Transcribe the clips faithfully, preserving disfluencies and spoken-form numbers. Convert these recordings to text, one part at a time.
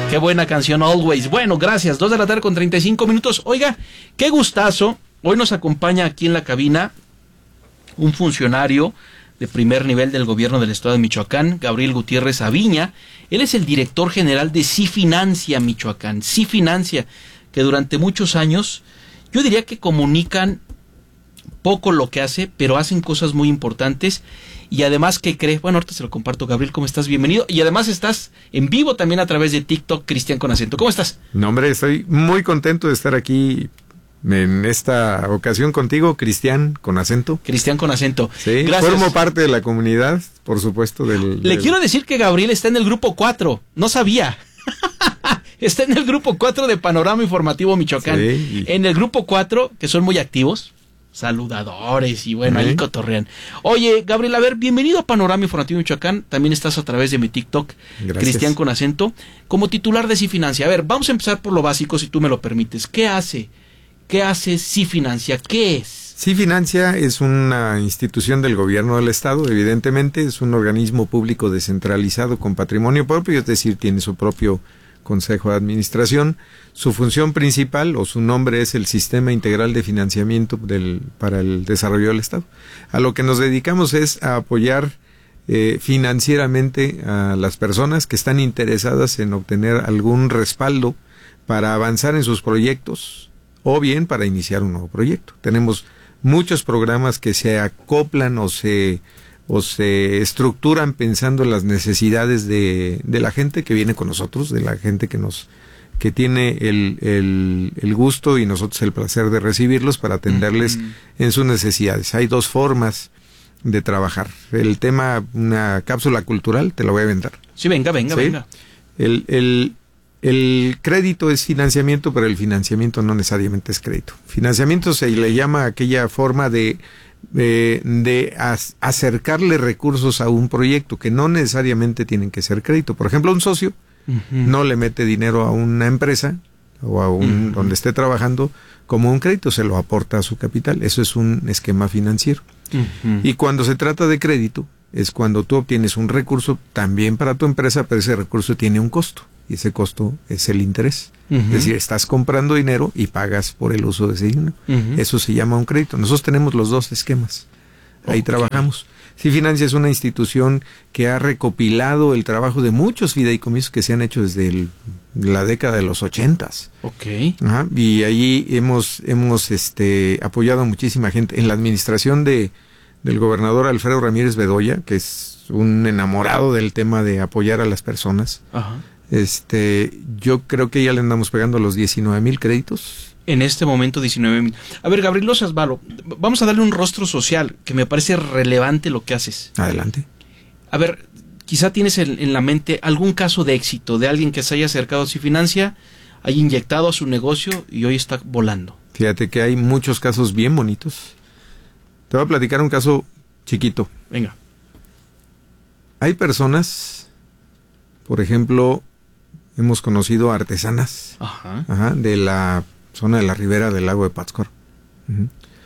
Qué buena canción, Always. Bueno, gracias. Dos de la tarde con treinta y cinco minutos. Oiga, qué gustazo. Hoy nos acompaña aquí en la cabina un funcionario de primer nivel del gobierno del estado de Michoacán, Gabriel Gutiérrez Aviña. Él es el director general de SIFinancia Michoacán. SIFinancia, que durante muchos años, yo diría que comunican poco lo que hace, pero hacen cosas muy importantes. Y además, ¿qué crees? Bueno, ahorita se lo comparto. Gabriel, ¿cómo estás? Bienvenido. Y además estás en vivo también a través de TikTok, Cristian con acento. ¿Cómo estás? No, hombre, estoy muy contento de estar aquí en esta ocasión contigo, Cristian con acento. Cristian con acento. Sí, gracias. Formo parte de la comunidad, por supuesto. Del, Le del... quiero decir que Gabriel está en el grupo cuatro. No sabía. Está en el grupo cuatro de Panorama Informativo Michoacán. Sí, y... En el grupo cuatro, que son muy activos. Saludadores y bueno, ¿sí? Ahí cotorrean. Oye, Gabriel, a ver, bienvenido a Panorama Informativo Michoacán. También estás a través de mi TikTok, gracias. Cristian con acento, como titular de SIFinancia. A ver, vamos a empezar por lo básico, si tú me lo permites. ¿Qué hace? ¿Qué hace SIFinancia? ¿Qué es? SIFinancia es una institución del gobierno del estado, evidentemente, es un organismo público descentralizado con patrimonio propio, es decir, tiene su propio Consejo de Administración. Su función principal o su nombre es el Sistema Integral de Financiamiento del, para el Desarrollo del Estado. A lo que nos dedicamos es a apoyar eh, financieramente a las personas que están interesadas en obtener algún respaldo para avanzar en sus proyectos o bien para iniciar un nuevo proyecto. Tenemos muchos programas que se acoplan o se o se estructuran pensando en las necesidades de, de la gente que viene con nosotros, de la gente que nos que tiene el, el, el gusto y nosotros el placer de recibirlos para atenderles uh-huh. en sus necesidades. Hay dos formas de trabajar. El tema, una cápsula cultural, te la voy a vender. Sí, venga, venga, ¿sí? venga. El, el, el crédito es financiamiento, pero el financiamiento no necesariamente es crédito. Financiamiento se le llama aquella forma de de, de as, acercarle recursos a un proyecto que no necesariamente tienen que ser crédito. Por ejemplo, un socio uh-huh. no le mete dinero a una empresa o a un uh-huh. donde esté trabajando como un crédito, se lo aporta a su capital. Eso es un esquema financiero. Uh-huh. Y cuando se trata de crédito, es cuando tú obtienes un recurso también para tu empresa, pero ese recurso tiene un costo. Y ese costo es el interés. Uh-huh. Es decir, estás comprando dinero y pagas por el uso de ese dinero. Uh-huh. Eso se llama un crédito. Nosotros tenemos los dos esquemas. Ahí okay. trabajamos. SIFinancia es una institución que ha recopilado el trabajo de muchos fideicomisos que se han hecho desde el, la década de los ochentas. Okay. Ajá. Y allí hemos, hemos este, apoyado a muchísima gente. En la administración de, del gobernador Alfredo Ramírez Bedoya, que es un enamorado del tema de apoyar a las personas. Ajá. Este, yo creo que ya le andamos pegando a los diecinueve mil créditos. En este momento diecinueve mil. A ver, Gabriel Osvaldo, vamos a darle un rostro social, que me parece relevante lo que haces. Adelante. A ver, quizá tienes en, en la mente algún caso de éxito de alguien que se haya acercado a SIFinancia, haya inyectado a su negocio y hoy está volando. Fíjate que hay muchos casos bien bonitos. Te voy a platicar un caso chiquito. Venga. Hay personas, por ejemplo, hemos conocido artesanas ajá. Ajá, de la zona de la ribera del lago de Pátzcuaro, uh-huh,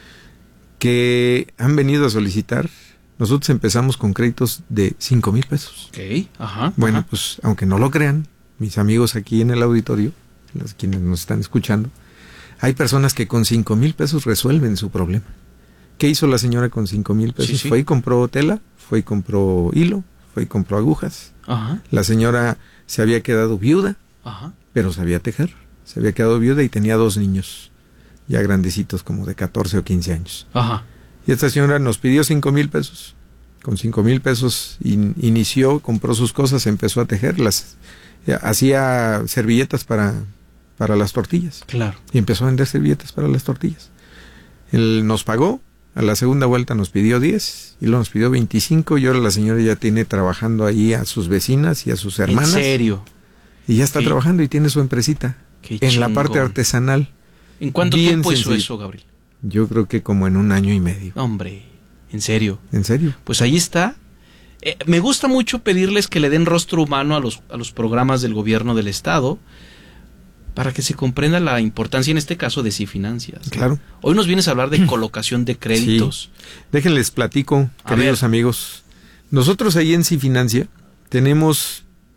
que han venido a solicitar. Nosotros empezamos con créditos de cinco mil pesos. Okay. Ajá, bueno, ajá. pues aunque no lo crean, mis amigos aquí en el auditorio, los quienes nos están escuchando, hay personas que con cinco mil pesos resuelven su problema. ¿Qué hizo la señora con cinco mil pesos? Sí, sí. Fue y compró tela, fue y compró hilo, fue y compró agujas. Ajá. La señora se había quedado viuda, ajá, pero sabía tejer. Se había quedado viuda y tenía dos niños, ya grandecitos, como de catorce o quince años. Ajá. Y esta señora nos pidió cinco mil pesos. Con cinco mil pesos in, inició, compró sus cosas, empezó a tejerlas. Hacía servilletas para, para las tortillas. Claro. Y empezó a vender servilletas para las tortillas. Él nos pagó. A la segunda vuelta nos pidió diez y luego nos pidió veinticinco y ahora la señora ya tiene trabajando ahí a sus vecinas y a sus hermanas. ¿En serio? Y ya está Qué... trabajando y tiene su empresita. Qué en chingón. La parte artesanal. ¿En cuánto tiempo hizo eso, Gabriel? Yo creo que como en un año y medio. Hombre, ¿en serio? ¿En serio? Pues ahí está. Eh, me gusta mucho pedirles que le den rostro humano a los, a los programas del gobierno del estado, para que se comprenda la importancia, en este caso, de SIFinancia. Claro. Hoy nos vienes a hablar de colocación de créditos. Sí. Déjenles platico, queridos amigos. Nosotros ahí en SIFinancia tenemos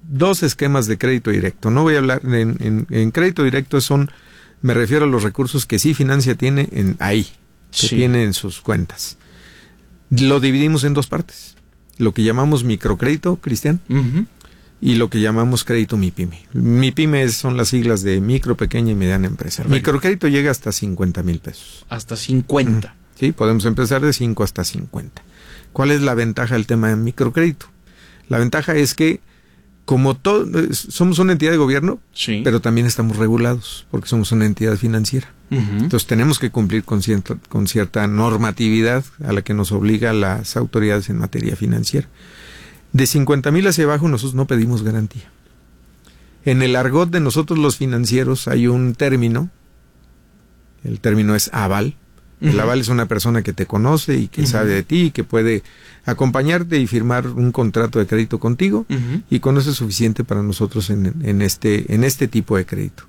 dos esquemas de crédito directo. No voy a hablar, en, en, en crédito directo son, me refiero a los recursos que sí Financia tiene en ahí, que Sí. tiene en sus cuentas. Lo dividimos en dos partes. Lo que llamamos microcrédito, Cristian, Ujú. y lo que llamamos crédito MIPYME. MIPYME es- son las siglas de micro, pequeña y mediana empresa. Correcto. Microcrédito llega hasta cincuenta mil pesos. Hasta cincuenta. Sí, podemos empezar de cinco hasta cincuenta. ¿Cuál es la ventaja del tema de microcrédito? La ventaja es que, como todo, somos una entidad de gobierno, Sí. pero también estamos regulados, porque somos una entidad financiera. Ujú. Entonces tenemos que cumplir con cierta, con cierta normatividad a la que nos obliga las autoridades en materia financiera. De cincuenta mil hacia abajo nosotros no pedimos garantía. En el argot de nosotros los financieros hay un término, el término es aval. El Ujú. aval es una persona que te conoce y que Ujú. sabe de ti y que puede acompañarte y firmar un contrato de crédito contigo, Ujú. y con eso es suficiente para nosotros en, en este en este tipo de crédito.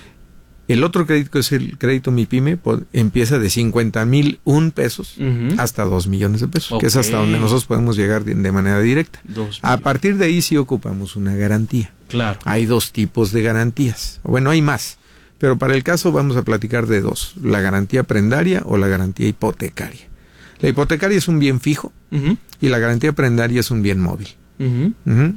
El otro crédito, que es el crédito MIPYME, po- empieza de cincuenta mil un pesos Ujú. hasta dos millones de pesos, que es hasta Ok. donde nosotros podemos llegar de, de manera directa. Dos A millones. partir de ahí sí ocupamos una garantía. Claro. Hay dos tipos de garantías. Bueno, hay más, pero para el caso vamos a platicar de dos: la garantía prendaria o la garantía hipotecaria. La hipotecaria es un bien fijo Ujú. y la garantía prendaria es un bien móvil. Ujú. Ujú.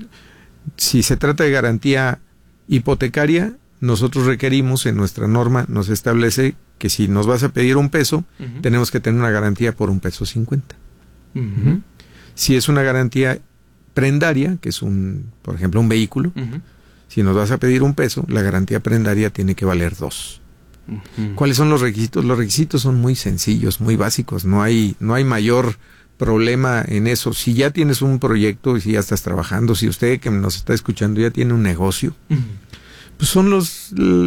Si se trata de garantía hipotecaria, nosotros requerimos, en nuestra norma nos establece que si nos vas a pedir un peso, Ujú. tenemos que tener una garantía por un peso cincuenta. Ujú. Si es una garantía prendaria, que es un, por ejemplo, un vehículo, Ujú. si nos vas a pedir un peso, la garantía prendaria tiene que valer dos. Ujú. ¿Cuáles son los requisitos? Los requisitos son muy sencillos, muy básicos. No hay, no hay mayor problema en eso. Si ya tienes un proyecto y si ya estás trabajando, si usted que nos está escuchando ya tiene un negocio, Ujú. pues son los,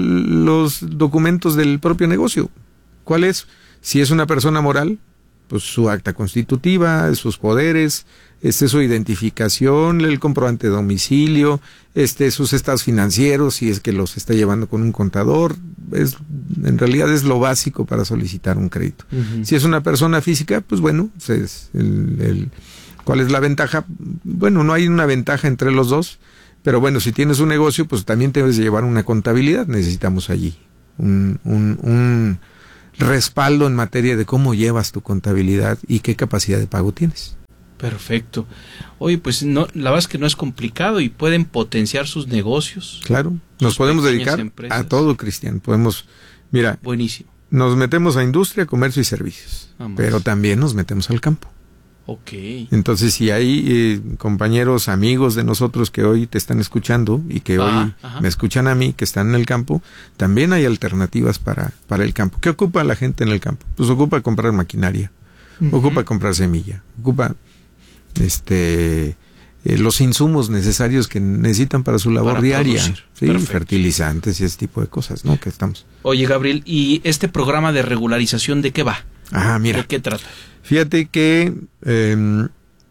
los documentos del propio negocio. ¿Cuál es? Si es una persona moral, pues su acta constitutiva, sus poderes, este, su identificación, el comprobante de domicilio, este, sus estados financieros, si es que los está llevando con un contador. Es, en realidad es lo básico para solicitar un crédito. Ujú. Si es una persona física, pues bueno, pues es el, el- ¿cuál es la ventaja? Bueno, no hay una ventaja entre los dos, pero bueno, si tienes un negocio, pues también debes de llevar una contabilidad. Necesitamos allí un, un, un respaldo en materia de cómo llevas tu contabilidad y qué capacidad de pago tienes. Perfecto. Oye, pues no, la verdad es que no es complicado y pueden potenciar sus negocios. Claro, nos Sus podemos pequeñas dedicar empresas. a todo, Cristian. Podemos, mira, Buenísimo. nos metemos a industria, comercio y servicios, Vamos. pero también nos metemos al campo. Ok. Entonces, si hay eh, compañeros, amigos de nosotros que hoy te están escuchando y que Ajá, hoy ajá. me escuchan a mí, que están en el campo, también hay alternativas para, para el campo. ¿Qué ocupa la gente en el campo? Pues ocupa comprar maquinaria, Ujú. ocupa comprar semilla, ocupa este eh, los insumos necesarios que necesitan para su labor Para diaria, producir. ¿sí? Perfecto. Fertilizantes y ese tipo de cosas, ¿no? Que estamos. Oye, Gabriel, ¿y este programa de regularización de qué va? Ah, mira. ¿De qué trata? Fíjate que eh,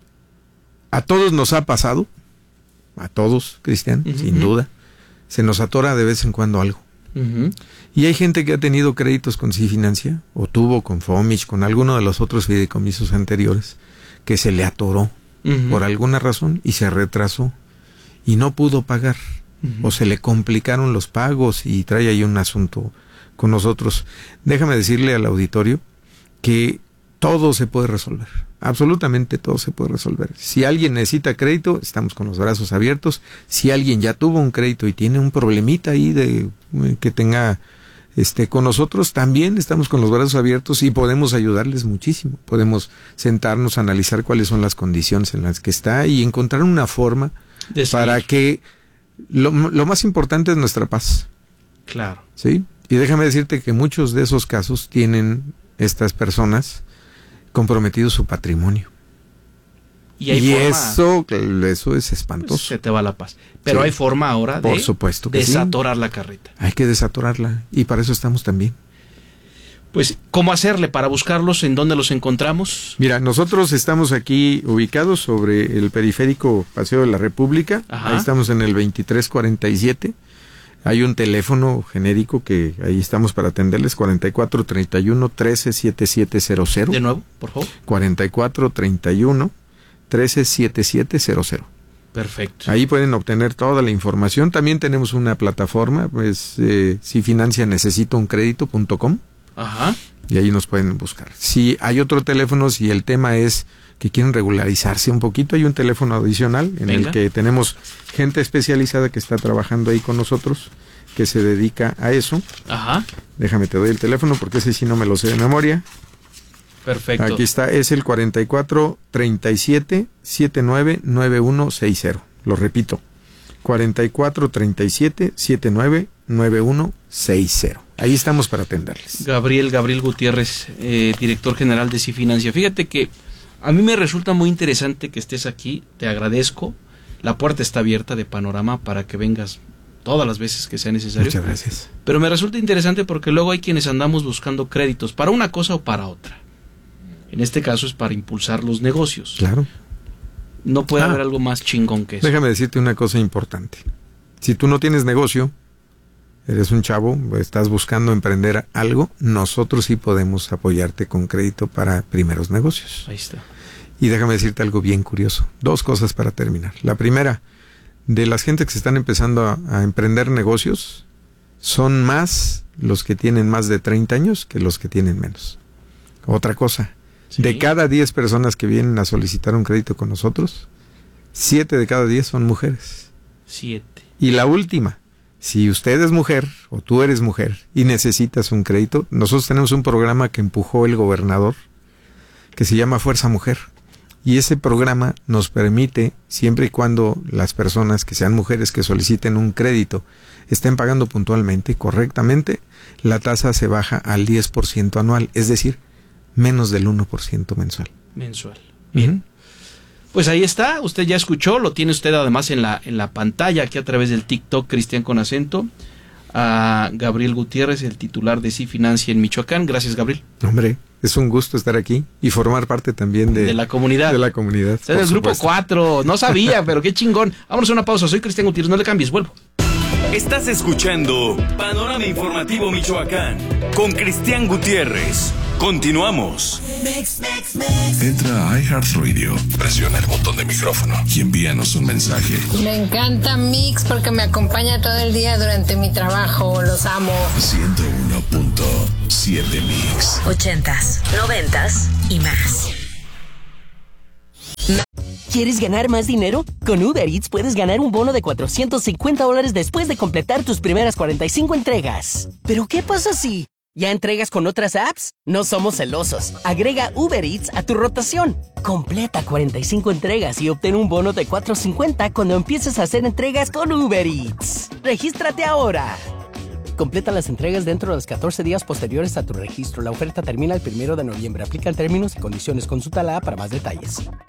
a todos nos ha pasado, a todos, Cristian, Ujú. sin duda, se nos atora de vez en cuando algo. Ujú. Y hay gente que ha tenido créditos con Cifinancia, o tuvo con Fomich, con alguno de los otros fideicomisos anteriores, que se le atoró Ujú. por alguna razón y se retrasó y no pudo pagar, Ujú. o se le complicaron los pagos y trae ahí un asunto con nosotros. Déjame decirle al auditorio que todo se puede resolver, absolutamente todo se puede resolver. Si alguien necesita crédito, estamos con los brazos abiertos. Si alguien ya tuvo un crédito y tiene un problemita ahí de eh, que tenga este con nosotros, también estamos con los brazos abiertos y podemos ayudarles muchísimo. Podemos sentarnos a analizar cuáles son las condiciones en las que está y encontrar una forma De para seguir. que lo, lo más importante es nuestra paz, Claro. ¿sí? Y déjame decirte que muchos de esos casos tienen estas personas comprometido su patrimonio. Y, hay Y forma, eso, eso es pues, espantoso. se te va la paz. Pero Sí. hay forma ahora de Por supuesto que sí. desatorar la carreta. Hay que desatorarla y para eso estamos también. Pues, ¿cómo hacerle para buscarlos? ¿En dónde los encontramos? Mira, nosotros estamos aquí ubicados sobre el periférico Paseo de la República. Ajá. Ahí estamos en el veintitrés cuarenta y siete. Hay un teléfono genérico que ahí estamos para atenderles, cuarenta y cuatro treinta y uno trece setenta y siete cero cero. De nuevo, por favor. cuarenta y cuatro treinta y uno trece setenta y siete cero cero. Perfecto. Ahí pueden obtener toda la información. También tenemos una plataforma, pues eh, si financia necesito un crédito punto com. Ajá. Y ahí nos pueden buscar. Si hay otro teléfono, si el tema es que quieren regularizarse un poquito, hay un teléfono adicional en Venga. el que tenemos gente especializada que está trabajando ahí con nosotros, que se dedica a eso. Ajá. Déjame te doy el teléfono porque ese sí no me lo sé de memoria. Perfecto. Aquí está, es el cuarenta y cuatro, treinta y siete, setenta y nueve, noventa y uno sesenta. Lo repito, cuarenta y cuatro, treinta y siete, setenta y nueve, noventa y uno sesenta. Ahí estamos para atenderles. Gabriel, Gabriel Gutiérrez, eh, director general de Cifinancia. Fíjate que a mí me resulta muy interesante que estés aquí, te agradezco. La puerta está abierta de Panorama para que vengas todas las veces que sea necesario. Muchas gracias. Pero me resulta interesante porque luego hay quienes andamos buscando créditos para una cosa o para otra. En este caso es para impulsar los negocios. Claro. No puede ah, haber algo más chingón que eso. Déjame decirte una cosa importante. Si tú no tienes negocio, eres un chavo, estás buscando emprender algo, nosotros sí podemos apoyarte con crédito para primeros negocios. Ahí está. Y déjame decirte algo bien curioso. Dos cosas para terminar. La primera, de las gentes que se están empezando a, a emprender negocios, son más los que tienen más de treinta años que los que tienen menos. Otra cosa, sí. De cada diez personas que vienen a solicitar un crédito con nosotros, siete de cada diez son mujeres. Siete. Y la última, si usted es mujer o tú eres mujer y necesitas un crédito, nosotros tenemos un programa que empujó el gobernador que se llama Fuerza Mujer. Y ese programa nos permite, siempre y cuando las personas que sean mujeres que soliciten un crédito estén pagando puntualmente, correctamente, la tasa se baja al diez por ciento anual, es decir, menos del uno por ciento mensual. Mensual. Bien. Uh-huh. Pues ahí está, usted ya escuchó, lo tiene usted además en la, en la pantalla, aquí a través del TikTok, Cristian con acento, a Gabriel Gutiérrez, el titular de Cifinancia en Michoacán. Gracias, Gabriel. Hombre, es un gusto estar aquí y formar parte también de, de la comunidad. De la comunidad. Usted es del grupo cuatro, no sabía, pero qué chingón. Vámonos a una pausa, soy Cristian Gutiérrez, no le cambies, vuelvo. Estás escuchando Panorama Informativo Michoacán con Cristian Gutiérrez. Continuamos. Entra a iHeartRadio, presiona el botón de micrófono y envíanos un mensaje. Me encanta Mix porque me acompaña todo el día durante mi trabajo. Los amo. ciento uno punto siete Mix. Ochentas, noventas y más. ¿Quieres ganar más dinero? Con Uber Eats puedes ganar un bono de cuatrocientos cincuenta dólares después de completar tus primeras cuarenta y cinco entregas. ¿Pero qué pasa si ya entregas con otras apps? No somos celosos. Agrega Uber Eats a tu rotación. Completa cuarenta y cinco entregas y obtén un bono de cuatrocientos cincuenta cuando empieces a hacer entregas con Uber Eats. ¡Regístrate ahora! Completa las entregas dentro de los catorce días posteriores a tu registro. La oferta termina el primero de noviembre. Aplican términos y condiciones. Consulta la app para más detalles.